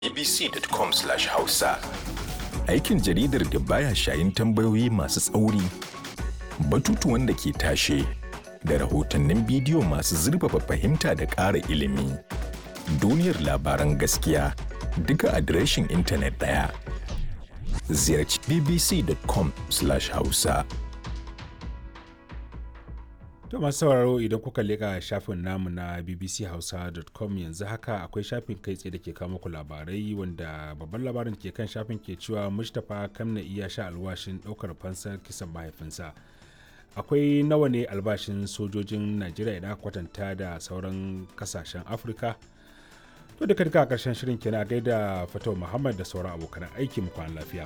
bbc.com/hausa. Aikin jaridar da baya shayin tambayoyi masu tsauri, batutuwan da ke tashe, da rahotannin bidiyo masu zurfafa fahimta da ƙara ilimi. Duniyar labaran gaskiya duka adireshin intanet ɗaya. Ziyarci bbc.com/hausa. To masu sauraro, idan kuka leƙa shafin namu na bbchausa.com yanzu haka akwai shafin kai tsaye da ke kawo muku labarai, wanda babban labarin ke kan shafin ke cewa Mustapha Kamna'i ya sha alwashin ɗaukar fansar kisan mahaifinsa. Akwai nawa ne albashin sojojin Najeriya idan aka kwatanta da sauran kasashen Afirka? To duka a ƙarshen shirin kenan, gaida Fatau Muhammad da sauran abokan aiki, mu kwana lafiya.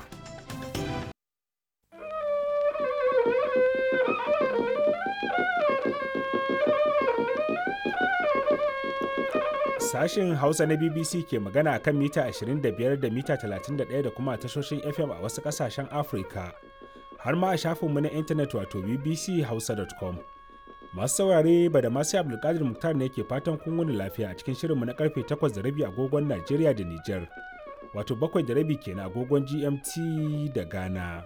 Sashen Hausa na BBC ke magana a kan mita 25 da mita 31 da kuma tashoshin FM a wasu ƙasashen Afirka, har ma a shafinmu na intanet wato bbchausa.com. Masu saurare, Badamasi Abdulkadir Muktar ne ke fatan kun wuni lafiya a cikin shirinmu na karfe 8:30 agogon Najeriya da Nijar, wato 7:30 kenan agogon GMT da Ghana.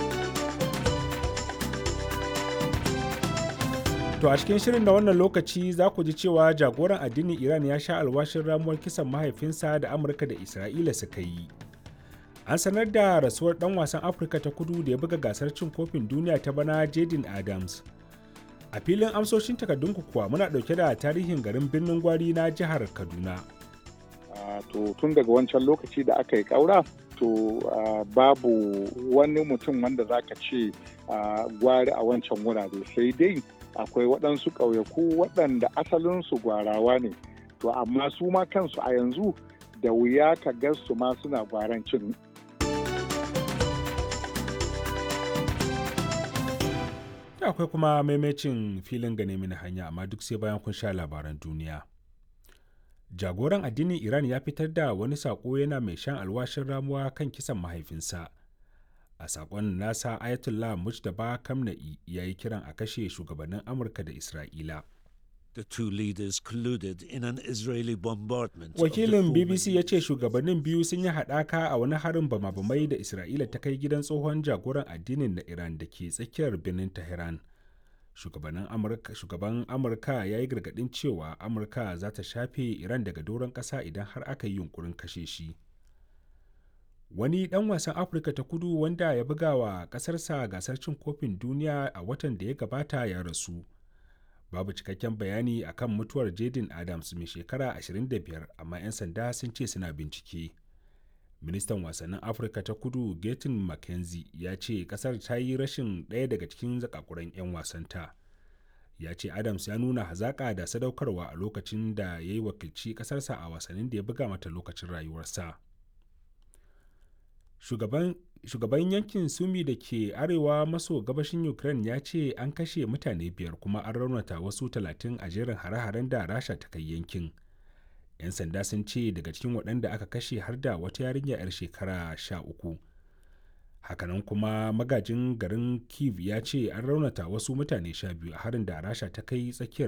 To a cikin shirin na wannan lokaci za ku ji cewa jagoran addinin Iran ya sha alwashin ramuwar kisan mahaifinsa da Amurka da Isra'ila suka yi. An sanar da rasuwar ɗan wasan Afirka ta Kudu da ya buga gasar cin kofin duniya ta bana, Jaden Adams. A filin amsoshin takardunku kuwa muna ɗauke da tarihin garin Birnin Gwari na jihar Kaduna. To tun daga wancan lokaci da aka yi ƙaura, to babu wani mutum wanda za ka ce gwari a wancan wurare, sai dai akwai waɗansu ƙauyaku waɗanda asalinsu gwarawa ne, to amma su ma kansu a yanzu da wuya ka ga su ma suna gwarancin. Akwai kuma maimacin filin gane mini hanya, amma duk sai bayan kun sha labaran duniya. Jagoran addinin Iran ya fitar da wani saƙo yana mai shan alwashin ramuwa kan kisan mahaifinsa. A saƙon nasa, Ayatollah Mujtaba Kamna'i ya yi kiran a kashe shugabannin Amurka da Isra'ila. The two leaders colluded in an Israeli bombardment. Wakilin BBC ya ce shugabannin biyu sun yi haɗaka a wani harin bama-bamai da Isra'ila ta kai gidan tsohon jagoran addinin na Iran da ke tsakiyar birnin Tehran. Shugaban Amurka ya yi gargaɗin cewa Amurka za ta shafe Iran daga doron ƙasa idan har aka yi yunkurin kashe shi. Wani ɗan wasan Afirka ta Kudu wanda ya buga wa ƙasarsa gasar cin kofin duniya a watan da ya gabata ya rasu. Babu cikakken bayani akan mutuwar Jaden Adams mai shekara 25, amma 'yan sanda sun ce suna bincike. Ministan wasannin Afirka ta Kudu Gaten McKenzie ya ce ƙasar ta yi rashin ɗaya daga cikin zakakuran 'yan wasanta. Ya ce Adams ya nuna hazaƙa da sadaukarwa a lokacin da ya yi wakilci ƙasarsa a wasannin da ya buga mata lokacin rayuwarsa. Shugaban yankin Sumi da ke arewa maso gabashin Ukraine ya ce an kashe mutane 5 kuma an raunata wasu 30 a jerin hare-haren da Rasha ta kai yankin. 'Yan sanda sun ce daga cikin waɗanda aka kashe har da wata yarinya 'yar shekara 13. Hakanan kuma magajin garin Kyiv ya ce an raunata wasu mutane 12 a harin da Rasha ta kai tsakiyar